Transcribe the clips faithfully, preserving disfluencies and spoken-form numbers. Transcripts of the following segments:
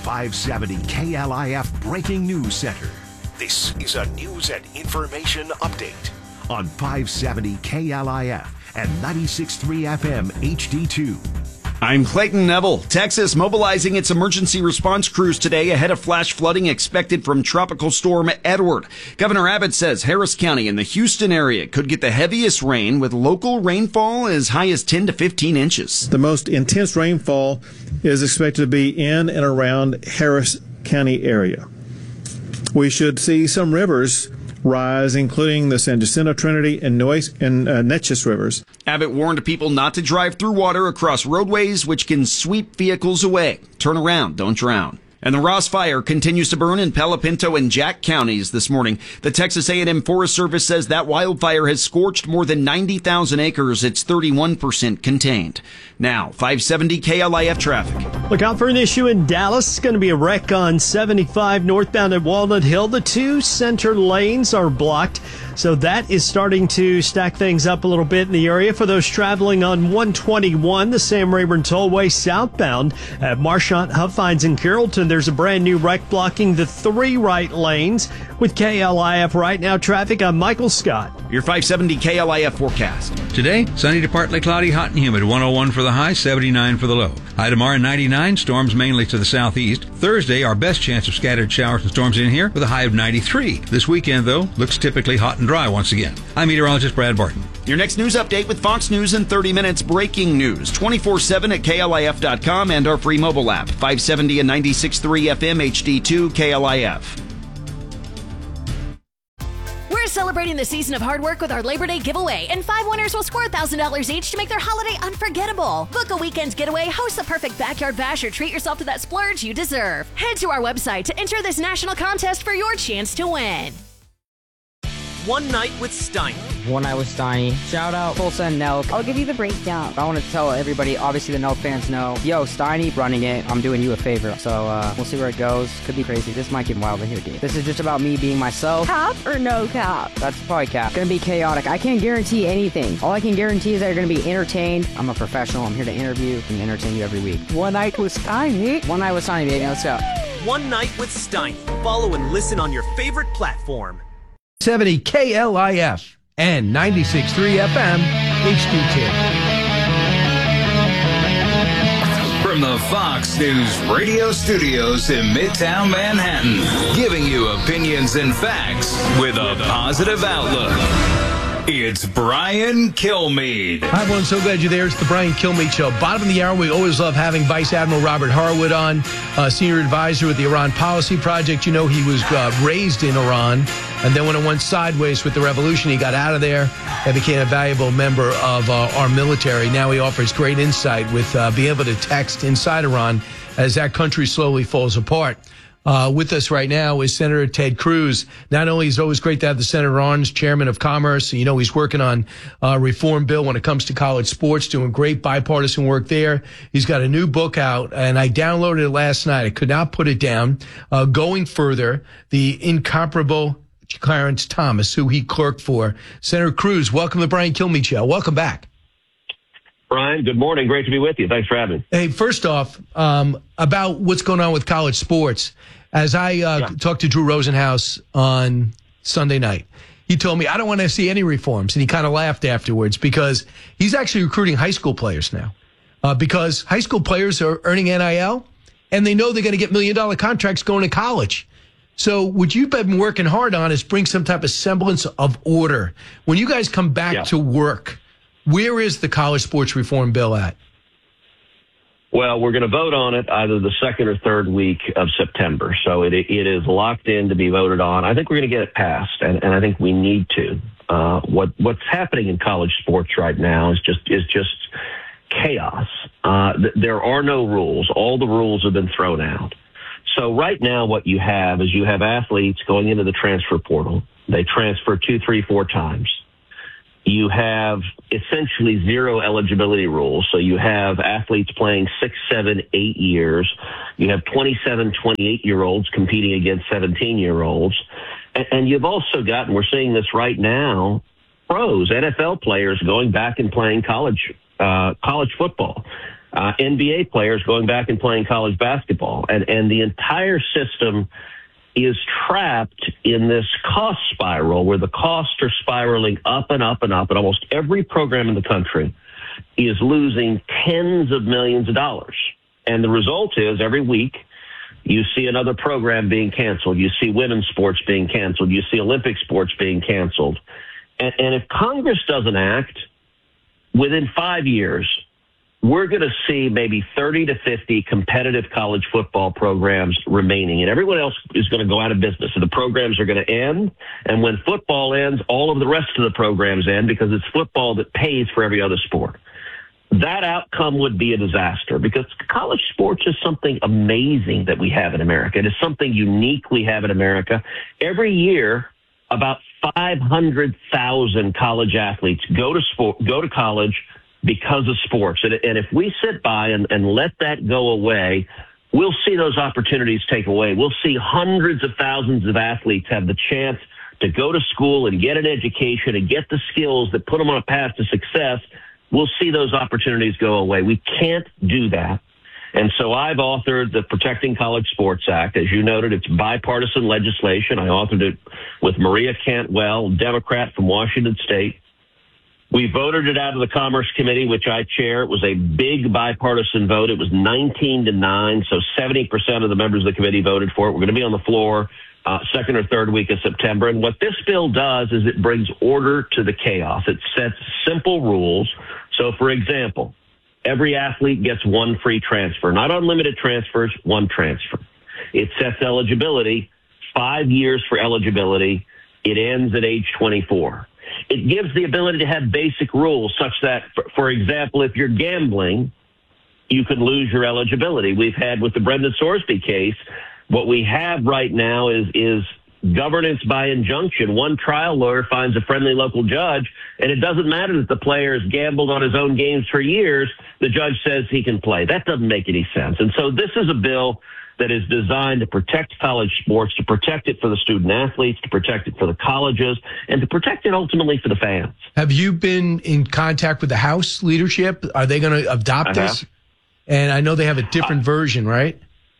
five seventy K L I F Breaking News Center. This is a news and information update on five seventy K L I F and ninety-six point three F M H D two. I'm Clayton Neville. Texas mobilizing its emergency response crews today ahead of flash flooding expected from Tropical Storm Edward. Governor Abbott says Harris County and the Houston area could get the heaviest rain, with local rainfall as high as ten to fifteen inches. The most intense rainfall is expected to be in and around Harris County area. We should see some rivers rise, including the San Jacinto, Trinity, and, Noise, and uh, Neches rivers. Abbott warned people not to drive through water across roadways, which can sweep vehicles away. Turn around, don't drown. And the Ross Fire continues to burn in Palo Pinto and Jack counties this morning. The Texas A and M Forest Service says that wildfire has scorched more than ninety thousand acres. It's thirty-one percent contained. Now, five seventy K L I F traffic. Look out for an issue in Dallas. It's going to be a wreck on seventy-five northbound at Walnut Hill. The two center lanes are blocked, so that is starting to stack things up a little bit in the area. For those traveling on one twenty-one, the Sam Rayburn Tollway southbound at Marchant, Huffines, and Carrollton, there's a brand new wreck blocking the three right lanes. With K L I F Right Now traffic, I'm Michael Scott. Your five seventy K L I F forecast. Today, sunny to partly cloudy, hot and humid. one oh one for the high, seventy-nine for the low. High tomorrow, ninety-nine. Storms mainly to the southeast. Thursday, our best chance of scattered showers and storms in here with a high of ninety-three. This weekend, though, looks typically hot and dry once again. I'm meteorologist Brad Barton. Your next news update with Fox News in thirty minutes. Breaking news twenty-four seven at K L I F dot com and our free mobile app. five seventy and ninety-six point three F M H D two K L I F. We're celebrating the season of hard work with our Labor Day giveaway, and five winners will score one thousand dollars each to make their holiday unforgettable. Book a weekend getaway, host the perfect backyard bash, or treat yourself to that splurge you deserve. Head to our website to enter this national contest for your chance to win. One Night with Steiny. One Night with Steiny. Shout out Tulsa and Nelk. I'll give you the breakdown. I want to tell everybody, obviously the Nelk fans know, yo, Steiny running it, I'm doing you a favor. So uh, we'll see where it goes. Could be crazy. This might get wild in here, dude. This is just about me being myself. Cap or no cap? That's probably cap. Gonna be chaotic. I can't guarantee anything. All I can guarantee is that you're gonna be entertained. I'm a professional. I'm here to interview and entertain you every week. One Night with Steiny. One Night with Steiny, baby. Let's go. One Night with Steiny. Follow and listen on your favorite platform. seventy K L I F and ninety-six point three F M H D two. From the Fox News radio studios in Midtown Manhattan, giving you opinions and facts with a positive outlook. It's Brian Kilmeade. Hi, everyone. So glad you're there. It's the Brian Kilmeade Show. Bottom of the hour, we always love having Vice Admiral Robert Harwood on, uh, senior advisor with the Iran Policy Project. You know, he was uh, raised in Iran, and then when it went sideways with the revolution, he got out of there and became a valuable member of uh, our military. Now he offers great insight with uh, being able to text inside Iran as that country slowly falls apart. Uh, with us right now is Senator Ted Cruz. Not only is it always great to have the Senator on as chairman of Commerce, you know, he's working on a reform bill when it comes to college sports, doing great bipartisan work there. He's got a new book out, and I downloaded it last night. I could not put it down. Uh, Going Further, the incomparable Clarence Thomas, who he clerked for. Senator Cruz, welcome to the Brian Kilmeade Show. Welcome back. Brian, good morning. Great to be with you. Thanks for having me. Hey, first off, um, about what's going on with college sports. As I uh, yeah. talked to Drew Rosenhaus on Sunday night, he told me, I don't want to see any reforms. And he kind of laughed afterwards because he's actually recruiting high school players now uh, because high school players are earning N I L and they know they're going to get million dollar contracts going to college. So what you've been working hard on is bring some type of semblance of order. When you guys come back yeah. to work, where is the college sports reform bill at? Well, we're going to vote on it either the second or third week of September. So it it is locked in to be voted on. I think we're going to get it passed, and, and I think we need to. Uh, what what's happening in college sports right now is just is just chaos. Uh, th- there are no rules. All the rules have been thrown out. So right now what you have is you have athletes going into the transfer portal. They transfer two, three, four times. You have essentially zero eligibility rules. So you have athletes playing six, seven, eight years. You have twenty-seven, twenty-eight-year-olds competing against seventeen-year-olds. And, and you've also got, and we're seeing this right now, pros, N F L players going back and playing college uh, college football. uh, N B A players going back and playing college basketball. And, and the entire system is trapped in this cost spiral where the costs are spiraling up and up and up, and almost every program in the country is losing tens of millions of dollars. And the result is every week you see another program being canceled. You see women's sports being canceled. You see Olympic sports being canceled. And, and if Congress doesn't act, within five years, we're going to see maybe thirty to fifty competitive college football programs remaining, and everyone else is going to go out of business. So the programs are going to end, and when football ends, all of the rest of the programs end because it's football that pays for every other sport. That outcome would be a disaster because college sports is something amazing that we have in America. It is something unique we have in America. Every year, about five hundred thousand college athletes go to sport, go to college because of sports. And, and if we sit by and, and let that go away, we'll see those opportunities take away. We'll see hundreds of thousands of athletes have the chance to go to school and get an education and get the skills that put them on a path to success. We'll see those opportunities go away. We can't do that. And so I've authored the Protecting College Sports Act. As you noted, it's bipartisan legislation. I authored it with Maria Cantwell, Democrat from Washington State. We voted it out of the Commerce Committee, which I chair. It was a big bipartisan vote. It was nineteen to nine, so seventy percent of the members of the committee voted for it. We're going to be on the floor uh, second or third week of September. And what this bill does is it brings order to the chaos. It sets simple rules. So, for example, every athlete gets one free transfer, not unlimited transfers, one transfer. It sets eligibility, five years for eligibility. It ends at age twenty-four. It gives the ability to have basic rules such that, for, for example, if you're gambling, you can lose your eligibility. We've had with the Brendan Sorsby case, what we have right now is, is governance by injunction. One trial lawyer finds a friendly local judge, and it doesn't matter that the player has gambled on his own games for years. The judge says he can play. That doesn't make any sense. And so this is a bill that is designed to protect college sports, to protect it for the student athletes, to protect it for the colleges, and to protect it ultimately for the fans. Have you been in contact with the House leadership? Are they going to adopt I this? have. And I know they have a different Uh, version, right?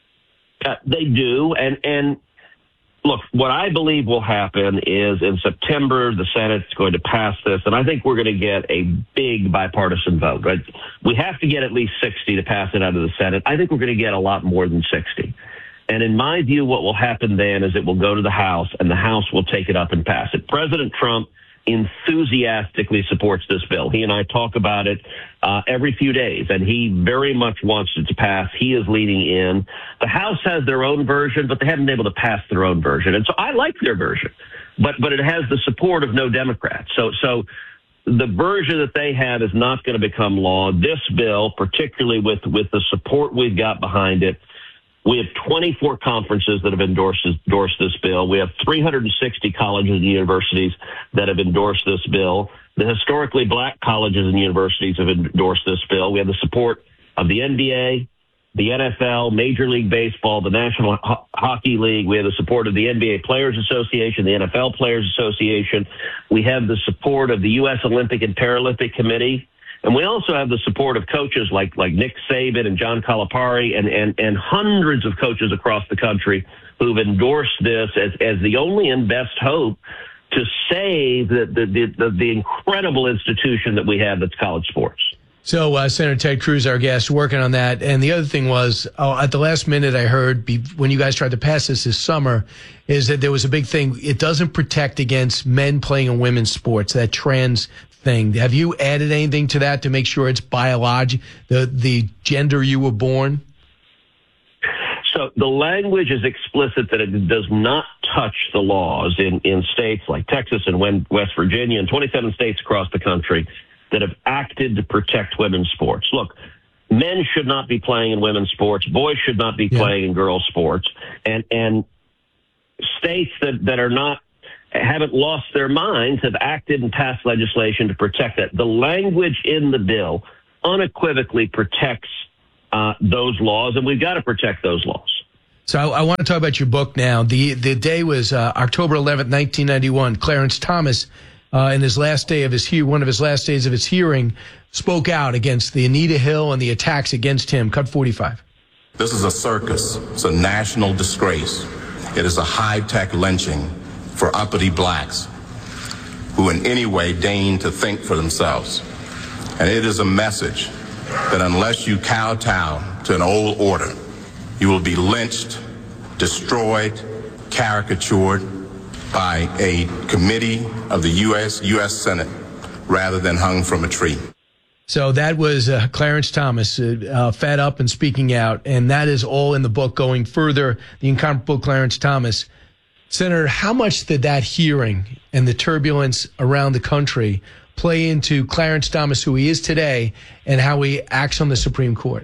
Uh, they do. And, and look, what I believe will happen is in September, the Senate's going to pass this, and I think we're going to get a big bipartisan vote. Right? We have to get at least sixty to pass it out of the Senate. I think we're going to get a lot more than sixty. And in my view, what will happen then is it will go to the House, and the House will take it up and pass it. President Trump enthusiastically supports this bill. He and I talk about it uh, every few days, and he very much wants it to pass. He is leading in. The House has their own version, but they haven't been able to pass their own version. And so I like their version, but but it has the support of no Democrats. So so the version that they have is not going to become law. This bill, particularly with, with the support we've got behind it, we have twenty-four conferences that have endorsed, endorsed this bill. We have three hundred sixty colleges and universities that have endorsed this bill. The historically black colleges and universities have endorsed this bill. We have the support of the N B A, the N F L, Major League Baseball, the National Ho- Hockey League. We have the support of the N B A Players Association, the N F L Players Association. We have the support of the U S Olympic and Paralympic Committee. And we also have the support of coaches like, like Nick Saban and John Calipari and, and, and hundreds of coaches across the country who've endorsed this as, as the only and best hope to save the, the, the, the incredible institution that we have that's college sports. So uh, Senator Ted Cruz, our guest, working on that. And the other thing was, oh, at the last minute, I heard be, when you guys tried to pass this this summer, is that there was a big thing. It doesn't protect against men playing in women's sports, that trans thing. Have you added anything to that to make sure it's biologic, the the gender you were born? So the language is explicit that it does not touch the laws in, in states like Texas and West Virginia and twenty-seven states across the country that have acted to protect women's sports. Look, men should not be playing in women's sports. Boys should not be yeah. playing in girls' sports. And and states that, that are not haven't lost their minds have acted and passed legislation to protect that. The language in the bill unequivocally protects uh, those laws, and we've got to protect those laws. So I, I want to talk about your book now. The the day was uh, October eleventh, nineteen ninety-one. Clarence Thomas uh, in his last day of his he- one of his last days of his hearing, spoke out against the Anita Hill and the attacks against him. Cut forty-five. This is a circus. It's a national disgrace. It is a high-tech lynching for uppity blacks who in any way deign to think for themselves. And it is a message that unless you kowtow to an old order, you will be lynched, destroyed, caricatured by a committee of the U S U S Senate rather than hung from a tree. So that was uh, Clarence Thomas, uh, uh, fed up and speaking out, and that is all in the book. Going further, the incomparable Clarence Thomas. Senator, how much did that hearing and the turbulence around the country play into Clarence Thomas, who he is today, and how he acts on the Supreme Court?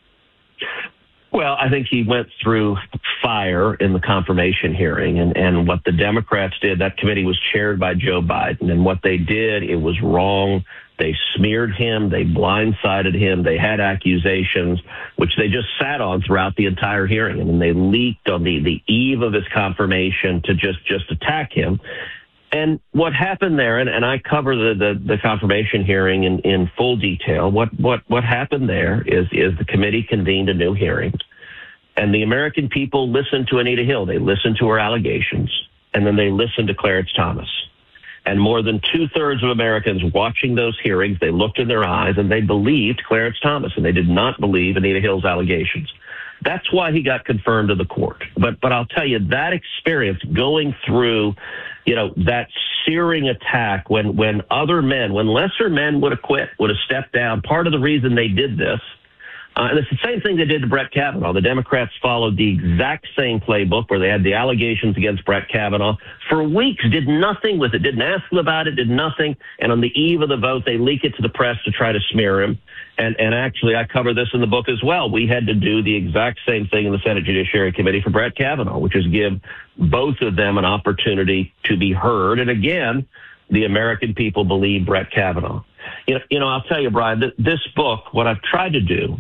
Well, I think he went through fire in the confirmation hearing, and, and what the Democrats did, that committee was chaired by Joe Biden, and what they did, it was wrong. They smeared him. They blindsided him. They had accusations, which they just sat on throughout the entire hearing. And then they leaked on the, the eve of his confirmation to just, just attack him. And what happened there, and, and I cover the, the, the confirmation hearing in, in full detail, what, what, what happened there is, is the committee convened a new hearing. And the American people listened to Anita Hill. They listened to her allegations. And then they listened to Clarence Thomas. And more than two-thirds of Americans watching those hearings, they looked in their eyes and they believed Clarence Thomas, and they did not believe Anita Hill's allegations. That's why he got confirmed to the court. But but I'll tell you, that experience going through, you know, that searing attack when, when other men, when lesser men would have quit, would have stepped down, part of the reason they did this, Uh, and it's the same thing they did to Brett Kavanaugh. The Democrats followed the exact same playbook where they had the allegations against Brett Kavanaugh. For weeks, did nothing with it, didn't ask him about it, did nothing. And on the eve of the vote, they leak it to the press to try to smear him. And, and actually, I cover this in the book as well. We had to do the exact same thing in the Senate Judiciary Committee for Brett Kavanaugh, which is give both of them an opportunity to be heard. And again, the American people believe Brett Kavanaugh. You know, you know, I'll tell you, Brian, th- this book, what I've tried to do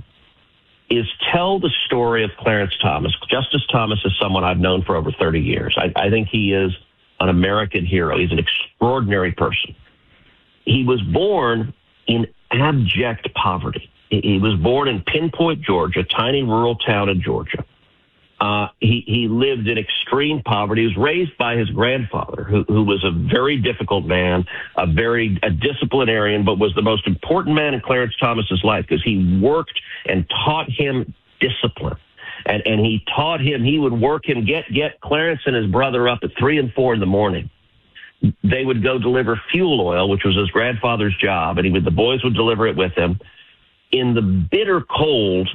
is tell the story of Clarence Thomas. Justice Thomas is someone I've known for over thirty years. I, I think he is an American hero. He's an extraordinary person. He was born in abject poverty. He, he was born in Pinpoint, Georgia, a tiny rural town in Georgia. Uh, he, he lived in extreme poverty. He was raised by his grandfather, who, who was a very difficult man, a very a disciplinarian, but was the most important man in Clarence Thomas's life because he worked and taught him discipline. And, and he taught him, he would work him, get, get Clarence and his brother up at three and four in the morning. They would go deliver fuel oil, which was his grandfather's job, and he would, the boys would deliver it with him. In the bitter cold,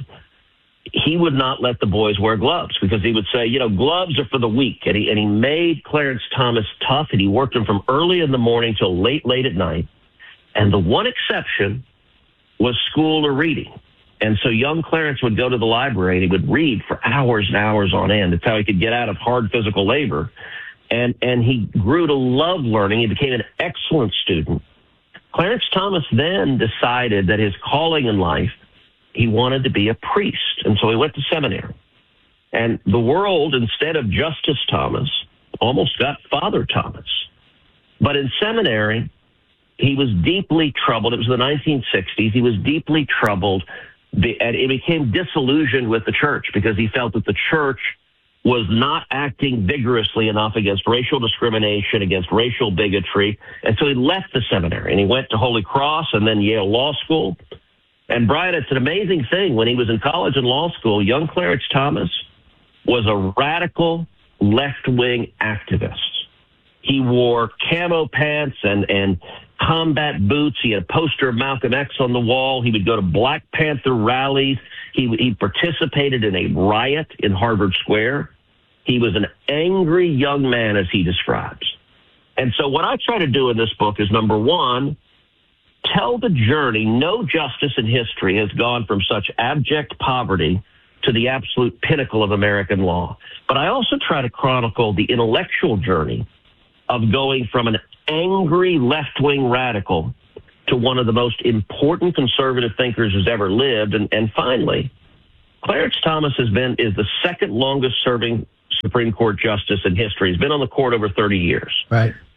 he would not let the boys wear gloves because he would say, you know, gloves are for the weak. And he, and he made Clarence Thomas tough, and he worked him from early in the morning till late, late at night. And the one exception was school or reading. And so young Clarence would go to the library and he would read for hours and hours on end. That's how he could get out of hard physical labor. And, and he grew to love learning. He became an excellent student. Clarence Thomas then decided that his calling in life, he wanted to be a priest. And so he went to seminary. And the world, instead of Justice Thomas, almost got Father Thomas. But in seminary, he was deeply troubled. It was the nineteen sixties. He was deeply troubled. And he became disillusioned with the church because he felt that the church was not acting vigorously enough against racial discrimination, against racial bigotry. And so he left the seminary and he went to Holy Cross and then Yale Law School. And Brian, it's an amazing thing. When he was in college and law school, young Clarence Thomas was a radical left-wing activist. He wore camo pants and, and combat boots. He had a poster of Malcolm X on the wall. He would go to Black Panther rallies. He, he participated in a riot in Harvard Square. He was an angry young man, as he describes. And so what I try to do in this book is, number one, tell the journey. No justice in history has gone from such abject poverty to the absolute pinnacle of American law. But I also try to chronicle the intellectual journey of going from an angry left-wing radical to one of the most important conservative thinkers who's ever lived. And, and finally, Clarence Thomas has been is the second longest serving Supreme Court justice in history. He's been on the court over thirty years. Right.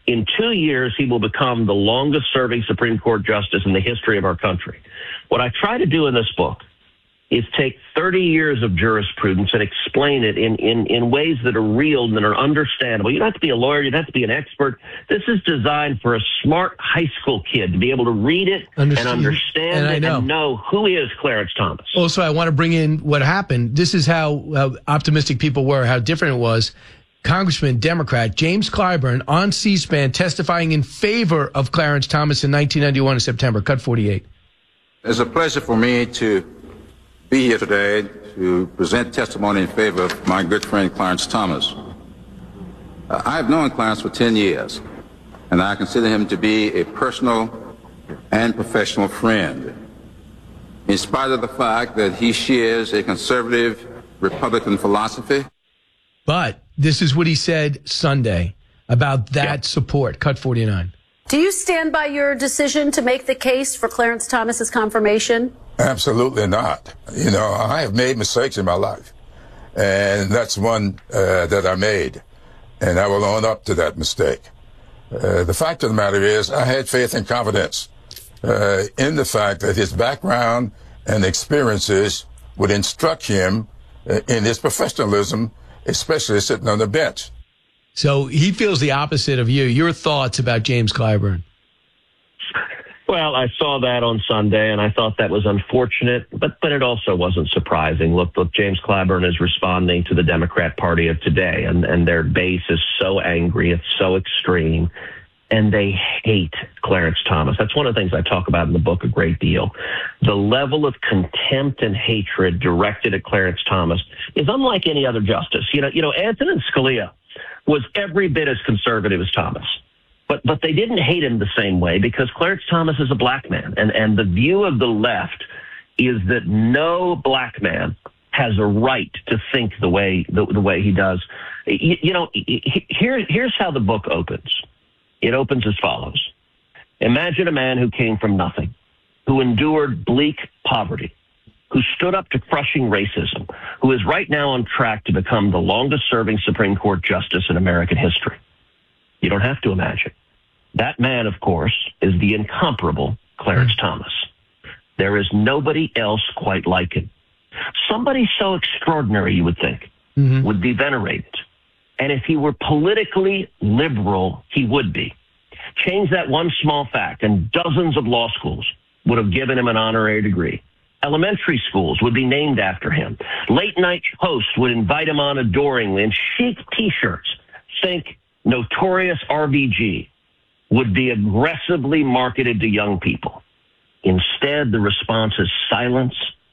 In two years, he will become the longest-serving Supreme Court justice in the history of our country. What I try to do in this book is take thirty years of jurisprudence and explain it in, in, in ways that are real and are understandable. You don't have to be a lawyer. You don't have to be an expert. This is designed for a smart high school kid to be able to read it Understand. and understand and it know. and know who is Clarence Thomas. Also, I want to bring in what happened. This is how, how optimistic people were, how different it was. Congressman, Democrat, James Clyburn on C-SPAN testifying in favor of Clarence Thomas in nineteen ninety-one in September. Cut forty-eight. It's a pleasure for me to be here today to present testimony in favor of my good friend Clarence Thomas. Uh, I have known Clarence for ten years, and I consider him to be a personal and professional friend. In spite of the fact that he shares a conservative Republican philosophy. But this is what he said Sunday about that yeah. support. Cut forty-nine. Do you stand by your decision to make the case for Clarence Thomas's confirmation? Absolutely not. You know, I have made mistakes in my life, and that's one uh, that I made, and I will own up to that mistake. Uh, the fact of the matter is I had faith and confidence uh, in the fact that his background and experiences would instruct him uh, in his professionalism, especially sitting on the bench. So he feels the opposite of you. Your thoughts about James Clyburn? Well, I saw that on Sunday, and I thought that was unfortunate, but but it also wasn't surprising. Look, look, James Clyburn is responding to the Democrat Party of today, and, and their base is so angry, it's so extreme, and they hate Clarence Thomas. That's one of the things I talk about in the book a great deal. The level of contempt and hatred directed at Clarence Thomas is unlike any other justice. You know, you know, Antonin Scalia was every bit as conservative as Thomas. But but they didn't hate him the same way because Clarence Thomas is a black man. And, and the view of the left is that no black man has a right to think the way the, the way he does. You, you know, here, here's how the book opens. It opens as follows. Imagine a man who came from nothing, who endured bleak poverty, who stood up to crushing racism, who is right now on track to become the longest-serving Supreme Court justice in American history. You don't have to imagine. That man, of course, is the incomparable Clarence Thomas. There is nobody else quite like him. Somebody so extraordinary, you would think, mm-hmm. would be venerated. And if he were politically liberal, he would be. Change that one small fact, and dozens of law schools would have given him an honorary degree. Elementary schools would be named after him. Late-night hosts would invite him on adoringly, and chic T-shirts, think Notorious R B G, would be aggressively marketed to young people. Instead, the response is silence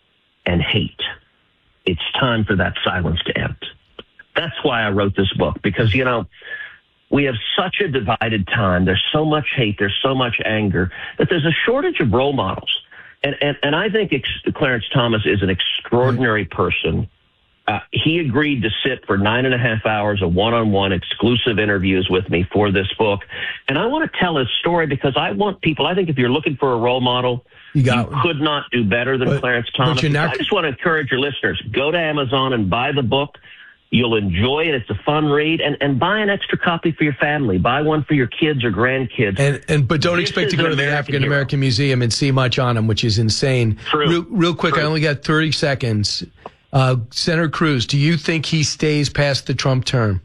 and hate. It's time for that silence to end. That's why I wrote this book, because, you know, we have such a divided time. There's so much hate. There's so much anger that there's a shortage of role models. And, and, and I think ex- Clarence Thomas is an extraordinary person. Uh, he agreed to sit for nine and a half hours of one-on-one exclusive interviews with me for this book. And I want to tell his story because I want people, I think if you're looking for a role model, you, got you could not do better than but, Clarence Thomas. Not- I just want to encourage your listeners, go to Amazon and buy the book. You'll enjoy it. It's a fun read. And, and buy an extra copy for your family. Buy one for your kids or grandkids. And, and But don't this expect to go to the African American Museum and see much on him, which is insane. True. Real, real quick, True. I only got thirty seconds. Uh, Senator Cruz, do you think he stays past the Trump term?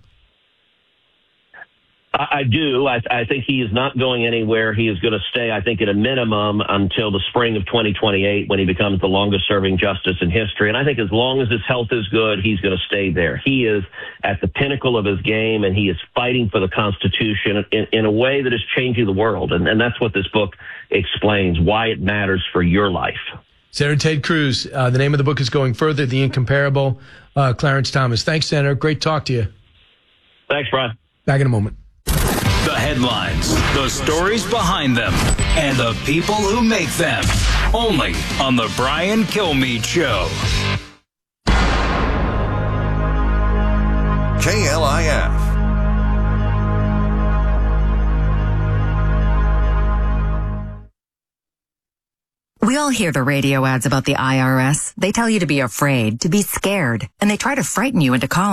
I, I do. I, I think he is not going anywhere. He is going to stay, I think, at a minimum until the spring of twenty twenty-eight when he becomes the longest-serving justice in history. And I think as long as his health is good, he's going to stay there. He is at the pinnacle of his game, and he is fighting for the Constitution in, in a way that is changing the world. And, and that's what this book explains, why it matters for your life. Senator Ted Cruz, uh, the name of the book is Going Further, The Incomparable uh, Clarence Thomas. Thanks, Senator. Great talk to you. Thanks, Brian. Back in a moment. The headlines, the stories behind them, and the people who make them. Only on The Brian Kilmeade Show. K L I F. We all hear the radio ads about the I R S. They tell you to be afraid, to be scared, and they try to frighten you into calling.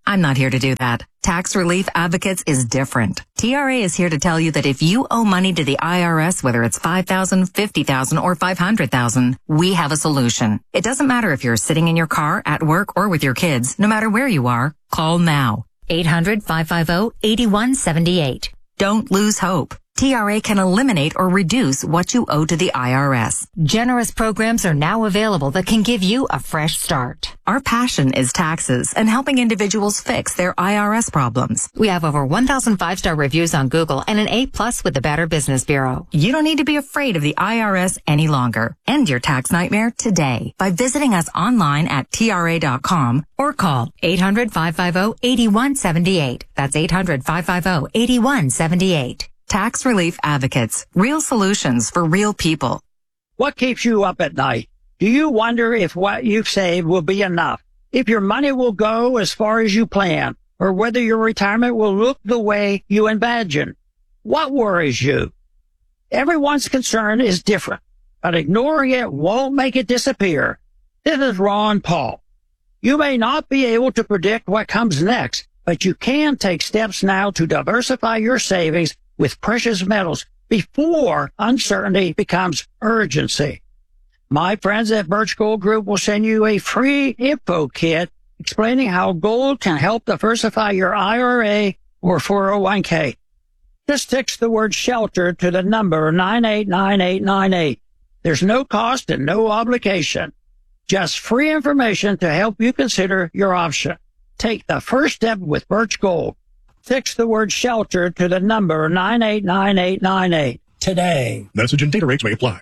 I'm not here to do that. Tax Relief Advocates is different. T R A is here to tell you that if you owe money to the I R S, whether it's five thousand dollars, fifty thousand dollars, or five hundred thousand dollars, we have a solution. It doesn't matter if you're sitting in your car, at work, or with your kids. No matter where you are, call now. eight hundred, five five zero, eight one seven eight. Don't lose hope. T R A can eliminate or reduce what you owe to the I R S. Generous programs are now available that can give you a fresh start. Our passion is taxes and helping individuals fix their I R S problems. We have over one thousand five-star reviews on Google and an A plus with the Better Business Bureau. You don't need to be afraid of the I R S any longer. End your tax nightmare today by visiting us online at T R A dot com or call eight hundred, five five zero, eight one seven eight. That's eight hundred, five five zero, eight one seven eight. Tax Relief Advocates. Real solutions for real people. What keeps you up at night? Do you wonder if what you've saved will be enough? If your money will go as far as you plan? Or whether your retirement will look the way you imagine? What worries you? Everyone's concern is different, but ignoring it won't make it disappear. This is Ron Paul. You may not be able to predict what comes next, but you can take steps now to diversify your savings with precious metals before uncertainty becomes urgency. My friends at Birch Gold Group will send you a free info kit explaining how gold can help diversify your I R A or four oh one k. Just text the word shelter to the number nine eight nine eight nine eight. There's no cost and no obligation. Just free information to help you consider your option. Take the first step with Birch Gold. Text the word shelter to the number nine eight nine eight nine eight today. Message and data rates may apply.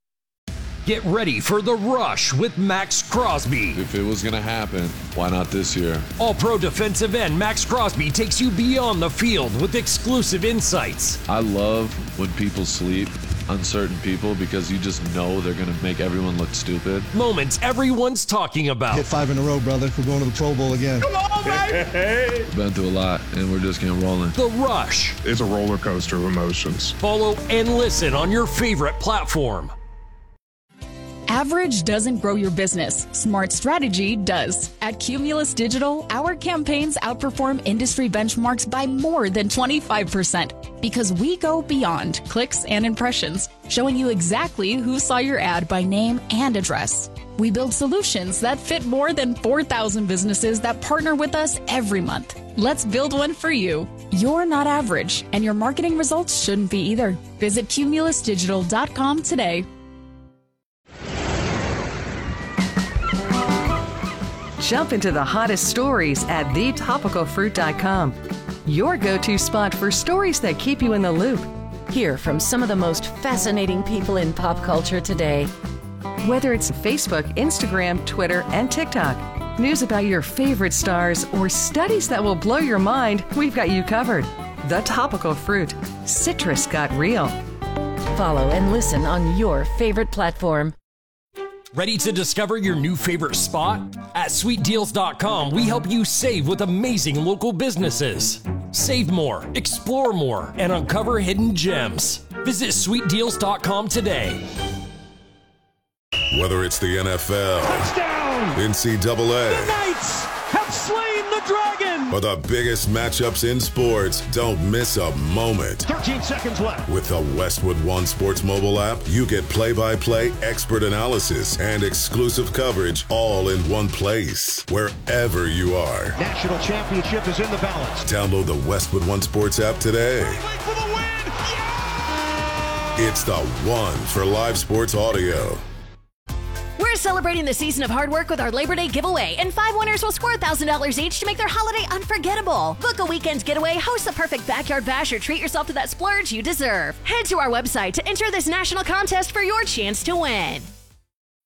Get ready for The Rush with Max Crosby. If it was going to happen, why not this year? All-pro defensive end Max Crosby takes you beyond the field with exclusive insights. I love when people sleep on certain people because you just know they're going to make everyone look stupid. Moments everyone's talking about. Hit five in a row, brother. We're going to the Pro Bowl again. Come on, baby! Been through a lot, and we're just getting rolling. The Rush. It's a roller coaster of emotions. Follow and listen on your favorite platform. Average doesn't grow your business. Smart strategy does. At Cumulus Digital, our campaigns outperform industry benchmarks by more than twenty-five percent because we go beyond clicks and impressions, showing you exactly who saw your ad by name and address. We build solutions that fit more than four thousand businesses that partner with us every month. Let's build one for you. You're not average, and your marketing results shouldn't be either. Visit cumulus digital dot com today. Jump into the hottest stories at the topical fruit dot com. Your go-to spot for stories that keep you in the loop. Hear from some of the most fascinating people in pop culture today. Whether it's Facebook, Instagram, Twitter, and TikTok, news about your favorite stars, or studies that will blow your mind, we've got you covered. The Topical Fruit. Citrus got real. Follow and listen on your favorite platform. Ready to discover your new favorite spot? At sweet deals dot com, we help you save with amazing local businesses. Save more, explore more, and uncover hidden gems. Visit sweet deals dot com today. Whether it's the N F L, touchdown, N C double A, the Knights have slain the dragon, or the biggest matchups in sports, don't miss a moment. thirteen seconds left. With the Westwood One Sports mobile app, you get play-by-play expert analysis and exclusive coverage all in one place, wherever you are. National championship is in the balance. Download the Westwood One Sports app today. For the win. Yeah! It's the one for live sports audio. We're celebrating the season of hard work with our Labor Day giveaway, and five winners will score one thousand dollars each to make their holiday unforgettable. Book a weekend getaway, host the perfect backyard bash, or treat yourself to that splurge you deserve. Head to our website to enter this national contest for your chance to win.